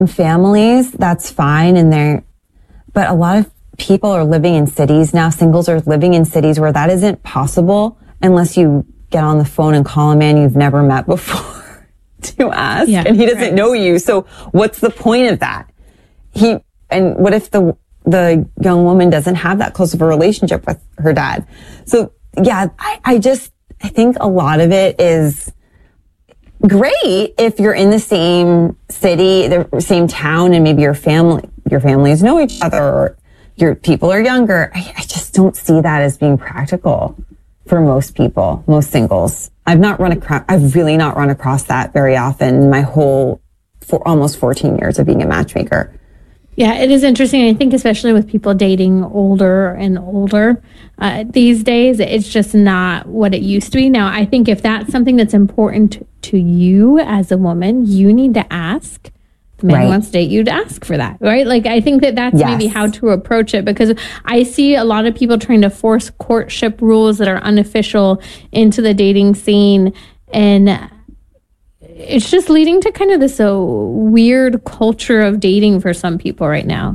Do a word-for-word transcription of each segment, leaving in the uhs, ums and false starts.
families, that's fine. And they're, but a lot of people are living in cities now. Singles are living in cities where that isn't possible unless you get on the phone and call a man you've never met before to ask. Yeah, and he doesn't right. know you. So what's the point of that? He, and what if the, the young woman doesn't have that close of a relationship with her dad? So yeah, I, I just, I think a lot of it is great if you're in the same city, the same town, and maybe your family, your families know each other, or your people are younger. I, I just don't see that as being practical for most people, most singles. I've not run across, I've really not run across that very often in my whole, for almost fourteen years of being a matchmaker. Yeah, it is interesting. I think especially with people dating older and older uh, these days, it's just not what it used to be. Now, I think if that's something that's important to you as a woman, you need to ask. The man right. who wants to date you to ask for that, right? Like, I think that that's yes. maybe how to approach it, because I see a lot of people trying to force courtship rules that are unofficial into the dating scene, and it's just leading to kind of this uh, weird culture of dating for some people right now.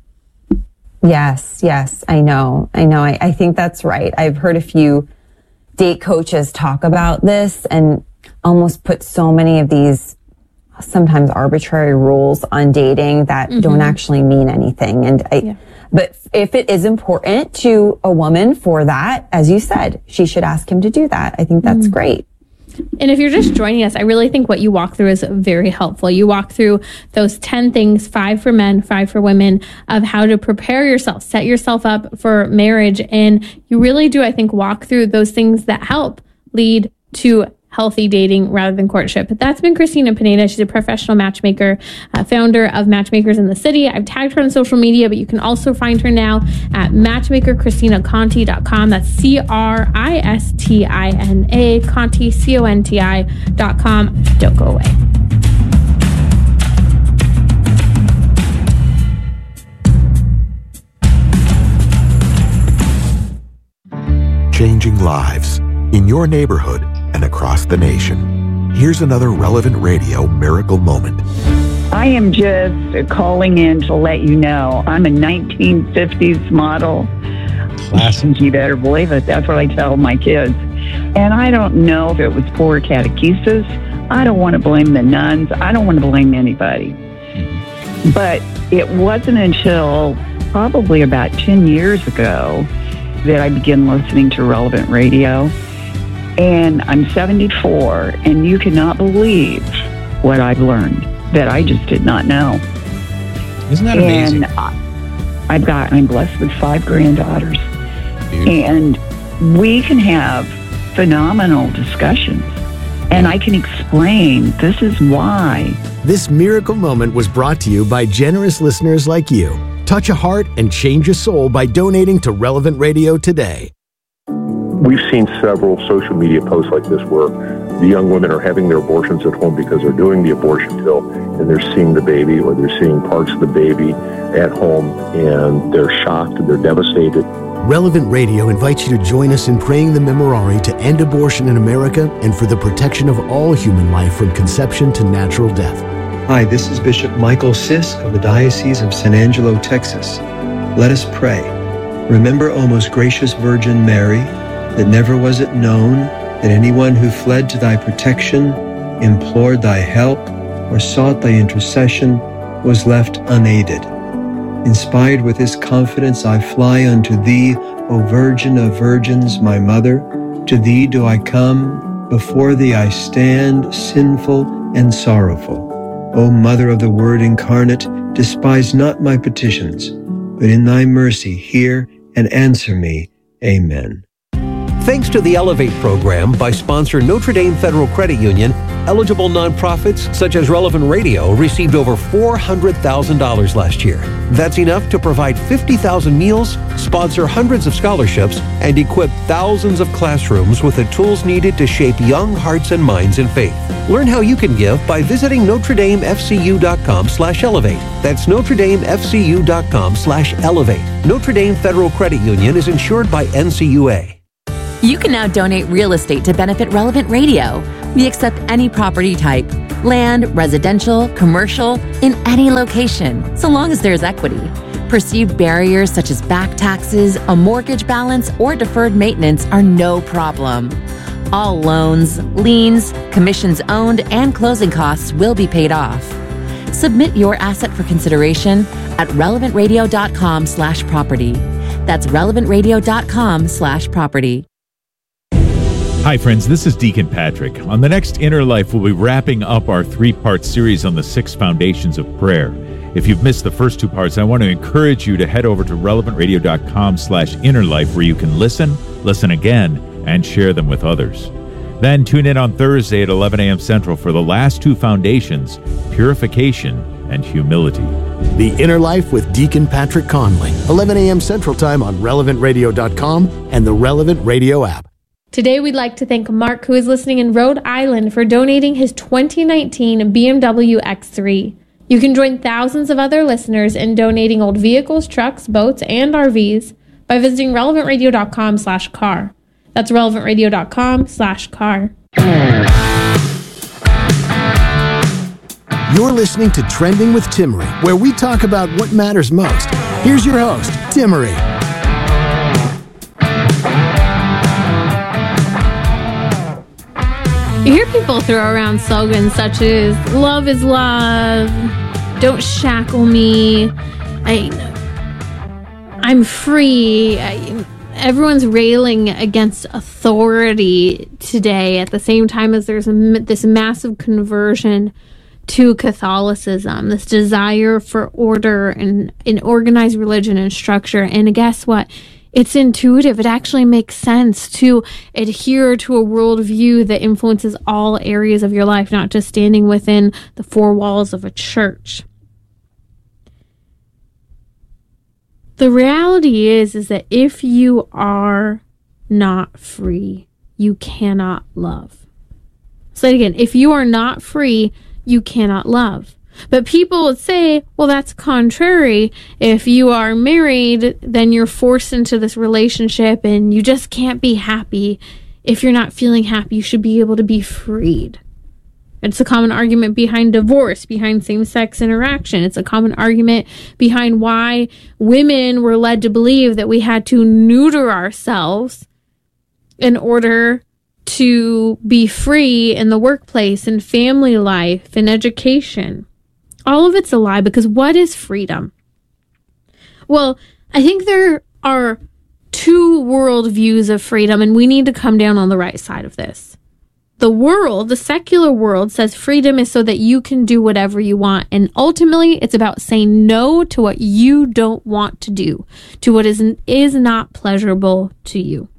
Yes, yes, I know. I know. I, I think that's right. I've heard a few date coaches talk about this and almost put so many of these sometimes arbitrary rules on dating that mm-hmm. don't actually mean anything. And I, yeah. but if it is important to a woman for that, as you said, she should ask him to do that. I think that's mm. great. And if you're just joining us, I really think what you walk through is very helpful. You walk through those ten things, five for men, five for women, of how to prepare yourself, set yourself up for marriage. And you really do, I think, walk through those things that help lead to healthy dating rather than courtship. But that's been Christina Pineda. She's a professional matchmaker, uh, founder of Matchmakers in the City. I've tagged her on social media, but you can also find her now at matchmaker christina conti dot com. That's C R I S T I N A, Conti, C O N T I dot com. Don't go away. Changing lives in your neighborhood and across the nation. Here's another Relevant Radio miracle moment. I am just calling in to let you know I'm a nineteen fifties model. Classic. You better believe it. That's what I tell my kids. And I don't know if it was poor catechesis. I don't want to blame the nuns. I don't want to blame anybody. Mm-hmm. But it wasn't until probably about ten years ago that I began listening to Relevant Radio. And I'm seventy-four, and you cannot believe what I've learned that I just did not know. Isn't that amazing? And I, I've got, I'm blessed with five granddaughters. Beautiful. And we can have phenomenal discussions. And I can explain this is why. This miracle moment was brought to you by generous listeners like you. Touch a heart and change a soul by donating to Relevant Radio today. We've seen several social media posts like this where the young women are having their abortions at home because they're doing the abortion pill and they're seeing the baby, or they're seeing parts of the baby at home, and they're shocked and they're devastated. Relevant Radio invites you to join us in praying the Memorare to end abortion in America and for the protection of all human life from conception to natural death. Hi, this is Bishop Michael Sisk of the Diocese of San Angelo, Texas. Let us pray. Remember, O most gracious Virgin Mary, that never was it known that anyone who fled to thy protection, implored thy help, or sought thy intercession was left unaided. Inspired with this confidence, I fly unto thee, O Virgin of Virgins, my Mother. To thee do I come, before thee I stand, sinful and sorrowful. O Mother of the Word incarnate, despise not my petitions, but in thy mercy hear and answer me. Amen. Thanks to the Elevate program by sponsor Notre Dame Federal Credit Union, eligible nonprofits such as Relevant Radio received over four hundred thousand dollars last year. That's enough to provide fifty thousand meals, sponsor hundreds of scholarships, and equip thousands of classrooms with the tools needed to shape young hearts and minds in faith. Learn how you can give by visiting Notre Dame F C U dot com slash elevate. That's Notre Dame F C U dot com slash elevate. Notre Dame Federal Credit Union is insured by N C U A. You can now donate real estate to benefit Relevant Radio. We accept any property type. Land, residential, commercial, in any location, so long as there's equity. Perceived barriers such as back taxes, a mortgage balance, or deferred maintenance are no problem. All loans, liens, commissions owned, and closing costs will be paid off. Submit your asset for consideration at relevantradio.com slash property. That's relevantradio.com slash property. Hi, friends. This is Deacon Patrick. On the next Inner Life, we'll be wrapping up our three-part series on the six foundations of prayer. If you've missed the first two parts, I want to encourage you to head over to relevantradio.com slash inner life where you can listen, listen again, and share them with others. Then tune in on Thursday at eleven a.m. Central for the last two foundations, purification and humility. The Inner Life with Deacon Patrick Conley, eleven a.m. Central Time on relevant radio dot com and the Relevant Radio app. Today, we'd like to thank Mark, who is listening in Rhode Island, for donating his twenty nineteen B M W X three. You can join thousands of other listeners in donating old vehicles, trucks, boats, and R Vs by visiting relevantradio.com slash car. That's relevantradio.com slash car. You're listening to Trending with Timmery, where we talk about what matters most. Here's your host, Timmery. You hear people throw around slogans such as "Love is love," "Don't shackle me," I, "I'm free." I, everyone's railing against authority today at the same time as there's a, this massive conversion to Catholicism, this desire for order and an organized religion and structure. And guess what? It's intuitive. It actually makes sense to adhere to a worldview that influences all areas of your life, not just standing within the four walls of a church. The reality is, is that if you are not free, you cannot love. Say it again. If you are not free, you cannot love. But people would say, well, that's contrary. If you are married, then you're forced into this relationship and you just can't be happy. If you're not feeling happy, you should be able to be freed. It's a common argument behind divorce, behind same-sex interaction. It's a common argument behind why women were led to believe that we had to neuter ourselves in order to be free in the workplace and family life and education. All of it's a lie, because what is freedom? Well, I think there are two worldviews of freedom, and we need to come down on the right side of this. The world, the secular world, says freedom is so that you can do whatever you want. And ultimately, it's about saying no to what you don't want to do, to what is, is not pleasurable to you.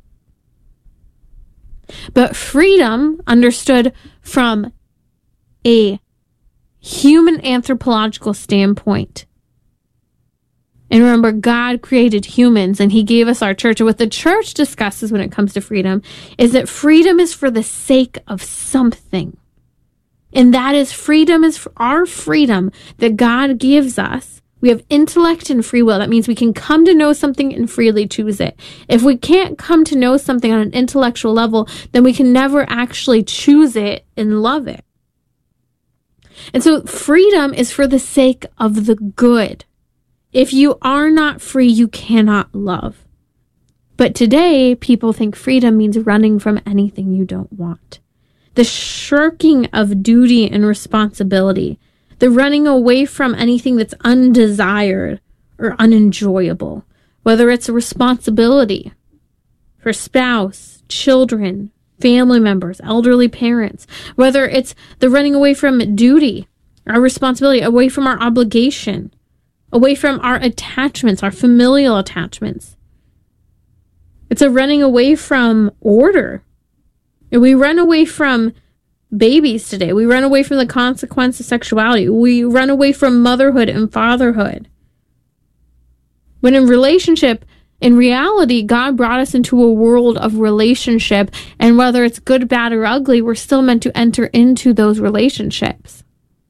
But freedom, understood from a human anthropological standpoint. And remember, God created humans and he gave us our church. And what the church discusses when it comes to freedom is that freedom is for the sake of something. And that is freedom is for our freedom that God gives us. We have intellect and free will. That means we can come to know something and freely choose it. If we can't come to know something on an intellectual level, then we can never actually choose it and love it. And so freedom is for the sake of the good. If you are not free, you cannot love. But today, people think freedom means running from anything you don't want. The shirking of duty and responsibility. The running away from anything that's undesired or unenjoyable. Whether it's a responsibility for spouse, children, family members, elderly parents, whether it's the running away from duty, our responsibility, away from our obligation, away from our attachments, our familial attachments. It's a running away from order. We run away from babies today. We run away from the consequence of sexuality. We run away from motherhood and fatherhood. When in relationship, in reality, God brought us into a world of relationship, and whether it's good, bad, or ugly, we're still meant to enter into those relationships.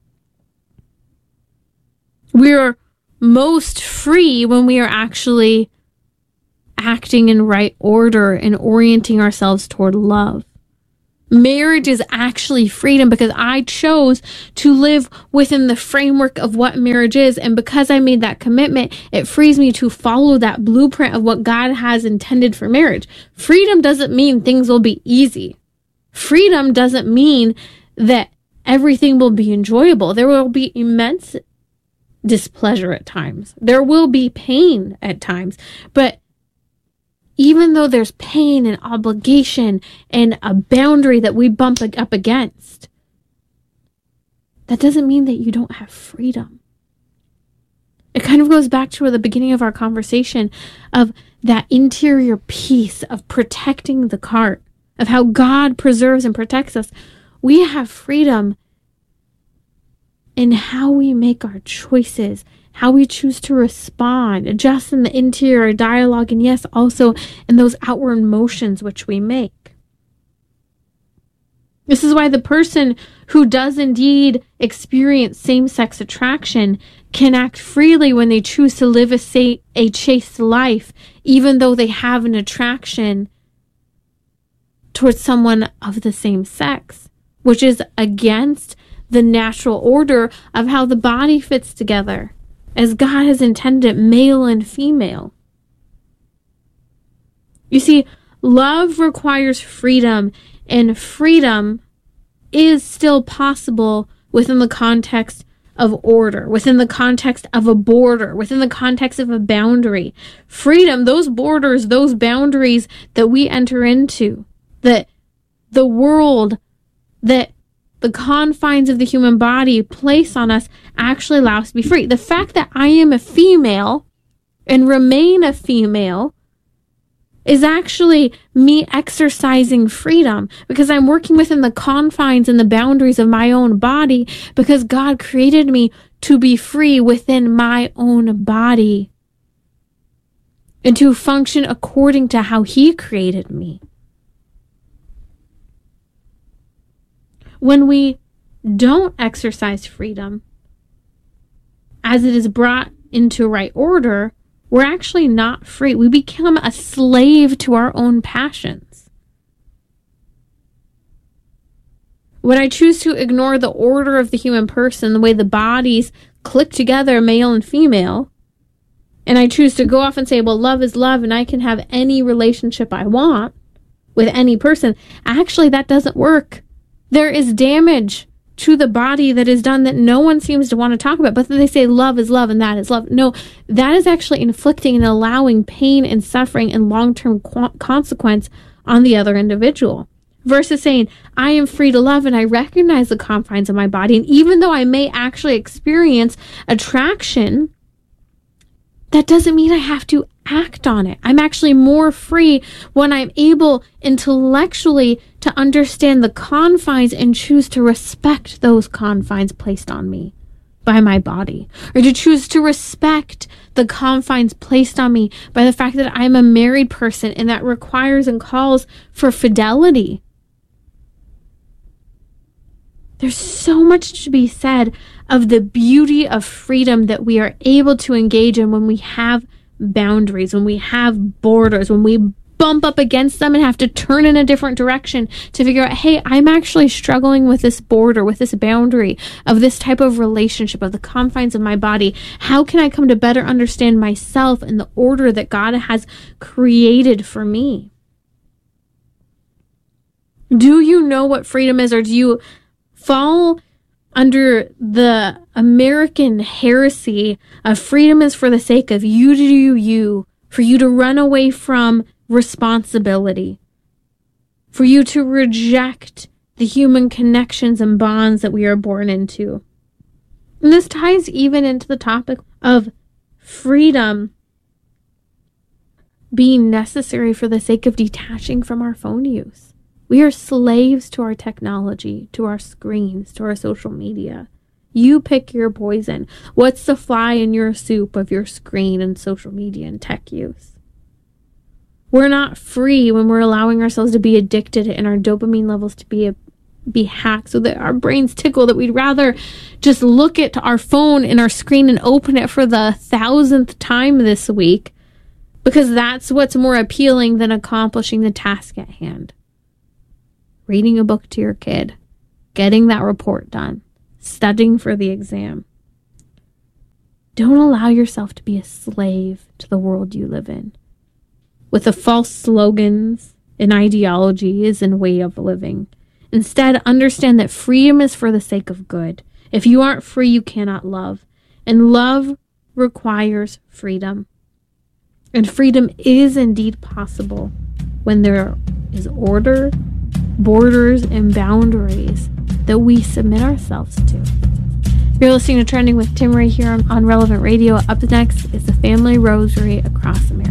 We're most free when we are actually acting in right order and orienting ourselves toward love. Marriage is actually freedom because I chose to live within the framework of what marriage is. And because I made that commitment, it frees me to follow that blueprint of what God has intended for marriage. Freedom doesn't mean things will be easy. Freedom doesn't mean that everything will be enjoyable. There will be immense displeasure at times. There will be pain at times. But even though there's pain and obligation and a boundary that we bump up against, that doesn't mean that you don't have freedom. It kind of goes back to the beginning of our conversation of that interior peace of protecting the cart, of how God preserves and protects us. We have freedom in how we make our choices, how we choose to respond, just in the interior dialogue, and yes, also in those outward motions which we make. This is why the person who does indeed experience same-sex attraction can act freely when they choose to live a, sa- a chaste life, even though they have an attraction towards someone of the same sex, which is against the natural order of how the body fits together, as God has intended, male and female. You see, love requires freedom, and freedom is still possible within the context of order, within the context of a border, within the context of a boundary. Freedom, those borders, those boundaries that we enter into, that the world, that the confines of the human body place on us actually allow us to be free. The fact that I am a female and remain a female is actually me exercising freedom because I'm working within the confines and the boundaries of my own body because God created me to be free within my own body and to function according to how He created me. When we don't exercise freedom as it is brought into right order, we're actually not free. We become a slave to our own passions. When I choose to ignore the order of the human person, the way the bodies click together, male and female, and I choose to go off and say, well, love is love and I can have any relationship I want with any person, actually that doesn't work. There is damage to the body that is done that no one seems to want to talk about, but then they say love is love and that is love. No, that is actually inflicting and allowing pain and suffering and long-term qu- consequence on the other individual. Versus saying, I am free to love and I recognize the confines of my body. And even though I may actually experience attraction, that doesn't mean I have to act on it. I'm actually more free when I'm able intellectually to understand the confines and choose to respect those confines placed on me by my body, or to choose to respect the confines placed on me by the fact that I'm a married person and that requires and calls for fidelity. There's so much to be said of the beauty of freedom that we are able to engage in when we have boundaries, when we have borders, when we bump up against them and have to turn in a different direction to figure out, hey, I'm actually struggling with this border, with this boundary of this type of relationship, of the confines of my body. How can I come to better understand myself and the order that God has created for me? Do you know what freedom is, or do you fall under the American heresy of freedom is for the sake of you to do you, for you to run away from responsibility, for you to reject the human connections and bonds that we are born into? And this ties even into the topic of freedom being necessary for the sake of detaching from our phone use. We are slaves to our technology, to our screens, to our social media. You pick your poison. What's the fly in your soup of your screen and social media and tech use? We're not free when we're allowing ourselves to be addicted and our dopamine levels to be a, be hacked so that our brains tickle, that we'd rather just look at our phone and our screen and open it for the thousandth time this week because that's what's more appealing than accomplishing the task at hand. reading a book to your kid, getting that report done, studying for the exam. Don't allow yourself to be a slave to the world you live in, with the false slogans and ideologies and way of living. Instead, understand that freedom is for the sake of good. If you aren't free, you cannot love. And love requires freedom. And freedom is indeed possible when there is order, borders, and boundaries that we submit ourselves to. You're listening to Trending with Timmerie here on, on Relevant Radio. Up next is the Family Rosary Across America.